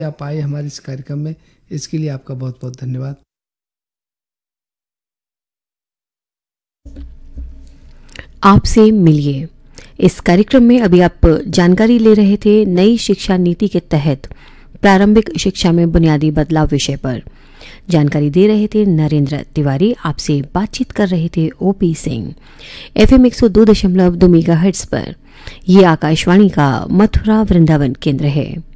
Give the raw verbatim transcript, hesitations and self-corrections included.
आप आए हमारे इस कार्यक्रम में, इसके लिए आपका बहुत बहुत धन्यवाद। आपसे मिलिए इस कार्यक्रम में अभी आप जानकारी ले रहे थे नई शिक्षा नीति के तहत प्रारंभिक शिक्षा में बुनियादी बदलाव विषय पर। जानकारी दे रहे थे नरेंद्र तिवारी। आपसे बातचीत कर रहे थे ओपी सिंह। एफएम एक सौ दो दशमलव दो मेगाहर्ट्ज पर यह आकाशवाणी का मथुरा वृंदावन केंद्र है।